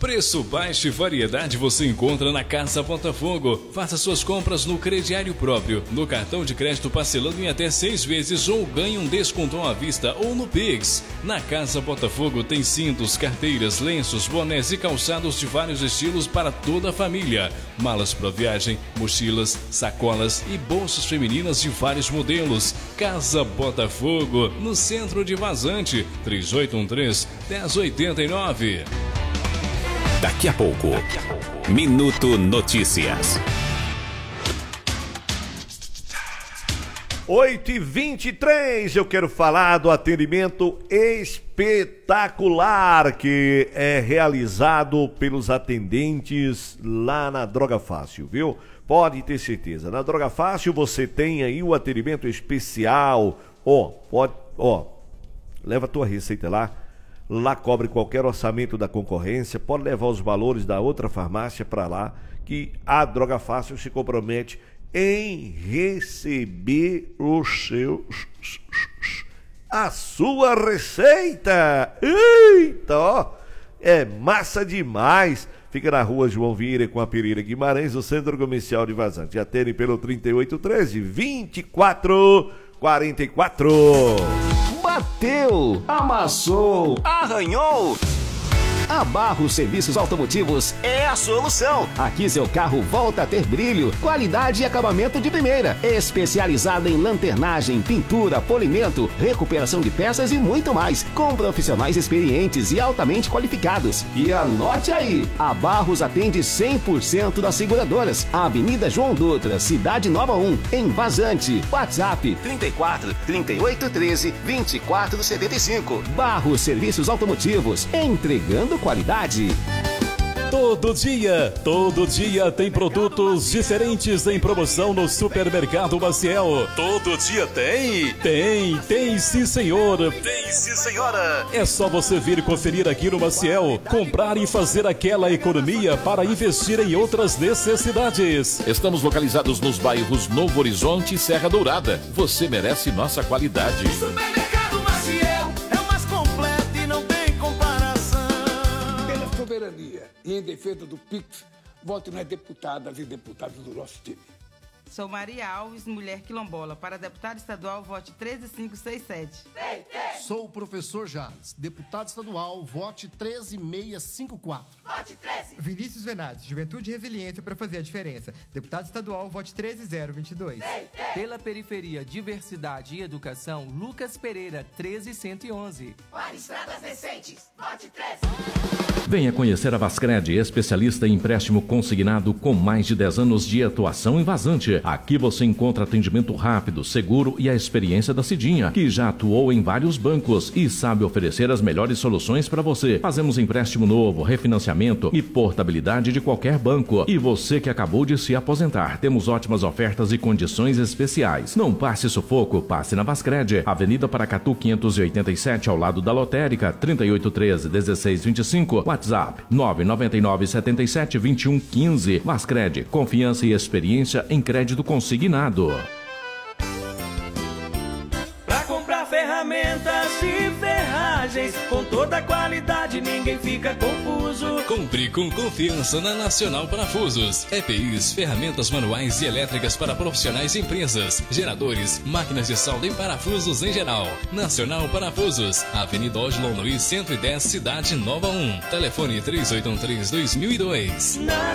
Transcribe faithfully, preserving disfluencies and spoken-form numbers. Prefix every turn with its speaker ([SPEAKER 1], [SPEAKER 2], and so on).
[SPEAKER 1] Preço baixo e variedade você encontra na Casa Botafogo. Faça suas compras no crediário próprio, no cartão de crédito parcelando em até seis vezes ou ganhe um desconto à vista ou no Pix. Na Casa Botafogo tem cintos, carteiras, lenços, bonés e calçados de vários estilos para toda a família. Malas para viagem, mochilas, sacolas e bolsas femininas de vários modelos. Casa Botafogo, no centro de Vazante, três oito um três, um zero oito nove.
[SPEAKER 2] Daqui a pouco, Minuto Notícias.
[SPEAKER 3] oito e vinte e três, eu quero falar do atendimento espetacular que é realizado pelos atendentes lá na Droga Fácil, viu? Pode ter certeza, na Droga Fácil você tem aí o atendimento especial, ó, pode, ó, leva a tua receita lá. Lá cobre qualquer orçamento da concorrência, pode levar os valores da outra farmácia para lá, que a Droga Fácil se compromete em receber o seu, a sua receita. Eita, ó, é massa demais. Fica na rua João Vieira com a Pereira Guimarães, no Centro Comercial de Vazante. Atende pelo trinta e oito treze, vinte e quatro quarenta e quatro.
[SPEAKER 4] Bateu, amassou, arranhou. A Barros Serviços Automotivos é a solução. Aqui seu carro volta a ter brilho, qualidade e acabamento de primeira. Especializada em lanternagem, pintura, polimento, recuperação de peças e muito mais. Com profissionais experientes e altamente qualificados. E anote aí, a Barros atende cem por cento das seguradoras. Avenida João Dutra, Cidade Nova um, em Vazante. WhatsApp trinta e quatro, trinta e oito, treze, vinte e quatro, setenta e cinco. Barros Serviços Automotivos, entregando qualidade.
[SPEAKER 5] Todo dia, todo dia tem produtos diferentes em promoção no Supermercado Maciel. Todo dia tem? Tem, tem sim senhor. Tem sim senhora. É só você vir conferir aqui no Maciel, comprar e fazer aquela economia para investir em outras necessidades.
[SPEAKER 2] Estamos localizados nos bairros Novo Horizonte e Serra Dourada. Você merece nossa qualidade.
[SPEAKER 6] Supermercado Maciel é o mais completo e não tem comparação.
[SPEAKER 7] Pela soberania e em defesa do P I C, voto nas deputadas e deputados do nosso time.
[SPEAKER 8] Sou Maria Alves, mulher quilombola. Para deputado estadual, vote treze cinco seis sete.
[SPEAKER 9] Sou o professor Jales, deputado estadual, vote treze seis cinco quatro.
[SPEAKER 10] Vote treze.
[SPEAKER 11] Vinícius Venades, Juventude e Resiliência para fazer a diferença. Deputado estadual, vote treze zero vinte e dois.
[SPEAKER 12] Pela periferia, diversidade e educação, Lucas Pereira, treze cento e onze.
[SPEAKER 10] Para estradas decentes, vote treze.
[SPEAKER 13] Venha conhecer a Vascred, especialista em empréstimo consignado com mais de dez anos de atuação em Vazante. Aqui você encontra atendimento rápido, seguro e a experiência da Cidinha, que já atuou em vários bancos e sabe oferecer as melhores soluções para você. Fazemos empréstimo novo, refinanciamento e portabilidade de qualquer banco. E você que acabou de se aposentar, temos ótimas ofertas e condições especiais. Não passe sufoco, passe na Vascred, Avenida Paracatu quinhentos e oitenta e sete, ao lado da Lotérica, trinta e oito treze, dezesseis vinte e cinco, WhatsApp nove nove nove sete sete dois um um cinco. Vascred, confiança e experiência em crédito consignado.
[SPEAKER 6] Pra comprar ferramentas e ferragens com toda a qualidade, ninguém fica confuso.
[SPEAKER 1] Compre com confiança na Nacional Parafusos. E P Is, ferramentas manuais e elétricas para profissionais e empresas, geradores, máquinas de solda e parafusos em geral. Nacional Parafusos, Avenida Oslo Luiz cento e dez, Cidade Nova um. Telefone três oito um três, dois mil e dois.